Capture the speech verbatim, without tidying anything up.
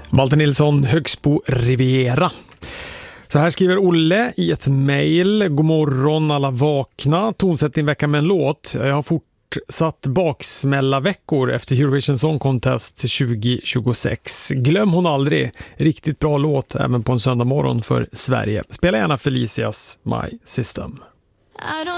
Walter Nilsson, Högsbo Riviera. Så här skriver Olle i ett mejl. God morgon alla vakna. Tonsätt din vecka med en låt. Jag har fortsatt baksmälla veckor efter Eurovision Song Contest tjugo tjugosex. Glöm hon aldrig. Riktigt bra låt även på en söndag morgon för Sverige. Spela gärna Felicias My System.